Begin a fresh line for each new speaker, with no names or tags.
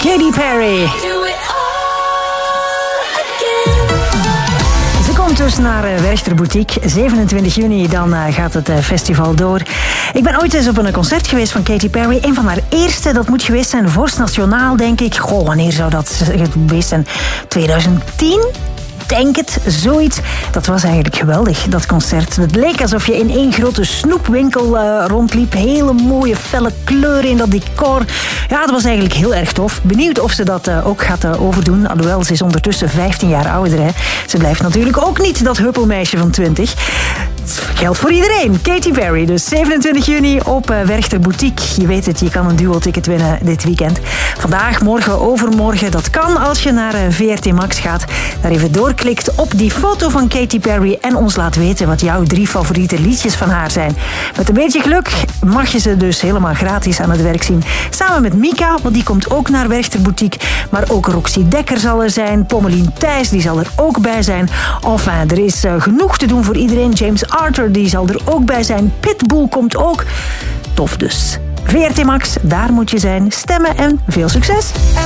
Katy Perry. Ze komt dus naar Werchter Boutique. 27 juni, dan gaat het festival door. Ik ben ooit eens op een concert geweest van Katy Perry. Een van haar eerste, dat moet geweest zijn, Vorst Nationaal, denk ik. Goh, wanneer zou dat geweest zijn? 2010? Denk het, zoiets. Dat was eigenlijk geweldig, dat concert. Het leek alsof je in één grote snoepwinkel rondliep. Hele mooie felle kleuren in dat decor. Ja, het was eigenlijk heel erg tof. Benieuwd of ze dat ook gaat overdoen. Alhoewel, ze is ondertussen 15 jaar ouder. Hè. Ze blijft natuurlijk ook niet dat huppelmeisje van 20. Het geldt voor iedereen. Katy Perry, dus 27 juni op Werchter Boutique. Je weet het, je kan een duo-ticket winnen dit weekend. Vandaag, morgen, overmorgen. Dat kan als je naar VRT Max gaat. Daar even doorklikt op die foto van Katy Perry en ons laat weten wat jouw 3 favoriete liedjes van haar zijn. Met een beetje geluk mag je ze dus helemaal gratis aan het werk zien. Samen met Mika, want die komt ook naar Werchter Boutique. Maar ook Roxy Dekker zal er zijn. Pommelien Thijs, die zal er ook bij zijn. Enfin, er is genoeg te doen voor iedereen. James Arthur, die zal er ook bij zijn. Pitbull komt ook. Tof dus. VRT Max, daar moet je zijn. Stemmen en veel succes.